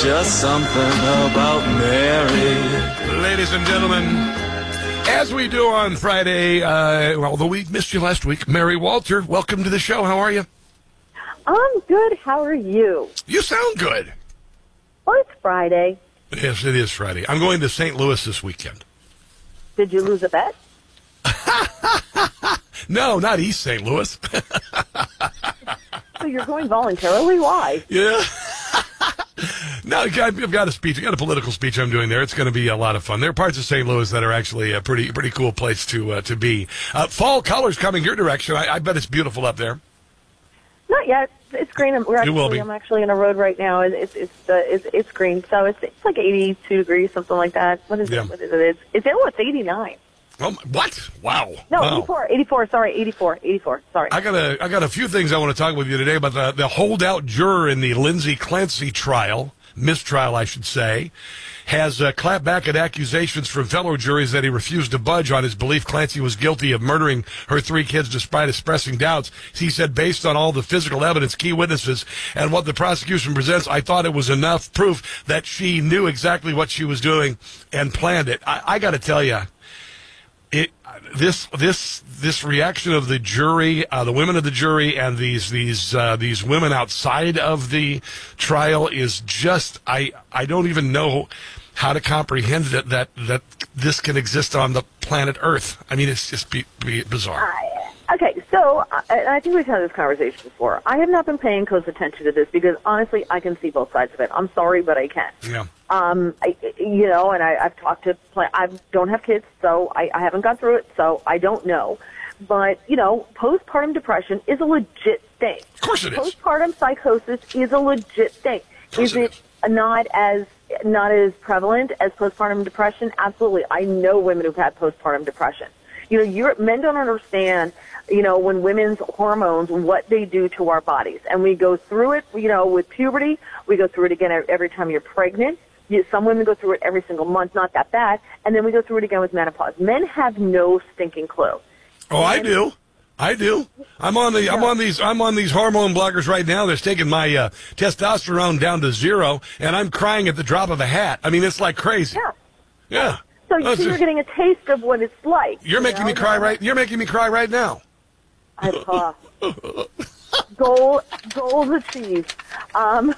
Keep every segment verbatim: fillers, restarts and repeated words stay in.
just something about Mary. Ladies and gentlemen, as we do on Friday, uh, well, although we missed you last week, Mary Walter, welcome to the show. How are you? I'm good. How are you? You sound good. Well, it's Friday. Yes, it is Friday. I'm going to Saint Louis this weekend. Did you lose a bet? No, not East Saint Louis. So you're going voluntarily? Why? Yeah. No, I've got a speech. I've got a political speech I'm doing there. It's going to be a lot of fun. There are parts of Saint Louis that are actually a pretty pretty cool place to uh, to be. Uh, fall colors coming your direction. I, I bet it's beautiful up there. Not yet. It's green. We're actually, It will be. I'm actually in a road right now. It's it's uh, it's, it's green, so it's it's like eighty-two degrees, something like that. What is Yeah. it? What is it? It's, it's oh, it's eighty-nine. Oh, what? Wow. No, wow. eighty-four. eighty-four. Sorry, eighty-four. eighty-four. Sorry. I got a I got a few things I want to talk with you today about the the holdout juror in the Lindsay Clancy trial, mistrial, I should say, has uh, clapped back at accusations from fellow juries that he refused to budge on his belief Clancy was guilty of murdering her three kids despite expressing doubts. He said, based on all the physical evidence, key witnesses, and what the prosecution presents, I thought it was enough proof that she knew exactly what she was doing and planned it. I, I got to tell you, it this this this reaction of the jury, uh, the women of the jury, and these these uh, these women outside of the trial is just I I don't even know how to comprehend that that that this can exist on the planet Earth. I mean, it's just be, be bizarre. I, okay, so I, I think we've had this conversation before. I have not been paying close attention to this because honestly, I can see both sides of it. I'm sorry, but I can. Yeah. Um, I, you know, and I, I've talked to, I don't have kids, so I, I haven't gone through it, so I don't know. But, you know, postpartum depression is a legit thing. Of course it is. Postpartum psychosis is a legit thing. Of course Is it it is. not as not as prevalent as postpartum depression? Absolutely. I know women who've had postpartum depression. You know, you're, men don't understand, you know, when women's hormones, what they do to our bodies. And we go through it, you know, with puberty. We go through it again every time you're pregnant. You, some women go through it every single month, not that bad. And then we go through it again with menopause. Men have no stinking clue. Oh, I do. I do. I'm on the. I'm on these. I'm on these hormone blockers right now. They're taking my uh, testosterone down to zero, and I'm crying at the drop of a hat. I mean, it's like crazy. Yeah. Yeah. So, Oh, so it's you're just- getting a taste of what it's like. You're you making know? me cry right. You're making me cry right now. I, uh, goal goals achieved. Um,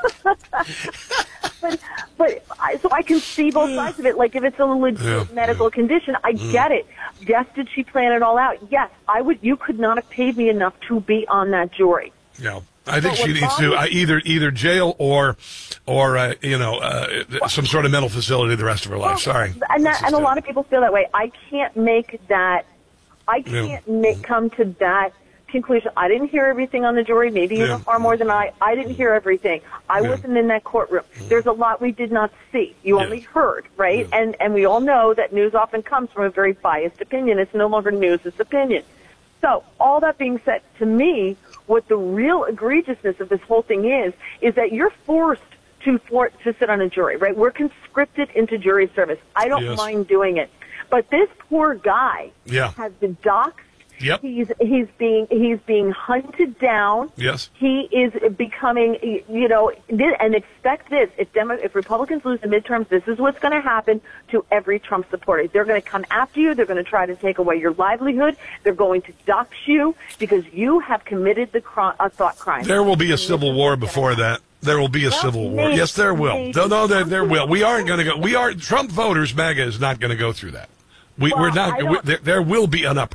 but but I, so I can see both sides of it. Like if it's a legit Yeah, medical yeah. condition, I get it. Yes, did she plan it all out? Yes, I would. You could not have paid me enough to be on that jury. Yeah. I think But she what needs to bothers- uh, either either jail or or uh, you know uh, some sort of mental facility the rest of her life. Sorry. And that, That's and a just lot it. of people feel that way. I can't make that. I Yeah. can't make, come to that conclusion. I didn't hear everything on the jury. Maybe you Yeah. know far more than I. I didn't hear everything. I Yeah. wasn't in that courtroom. There's a lot we did not see. You Yeah. only heard, right? Yeah. And and we all know that news often comes from a very biased opinion. It's no longer news; it's opinion. So all that being said, to me, what the real egregiousness of this whole thing is, is that you're forced to for, to sit on a jury, right? We're conscripted into jury service. I don't Yes. mind doing it. But this poor guy Yeah. has been doxxed. Yep. He's he's being he's being hunted down. Yes. He is becoming, you know, and expect this: if Demo- if Republicans lose the midterms, this is what's going to happen to every Trump supporter. They're going to come after you. They're going to try to take away your livelihood. They're going to dox you because you have committed the cri- a thought crime. There will be a civil war before that. There will be a civil war. maybe- Yes, there will. maybe. No, no, there, there will. We aren't going to go. We are Trump voters. MAGA is not going to go through that. We, Well, we're I not. don't- We, there, there will be an up.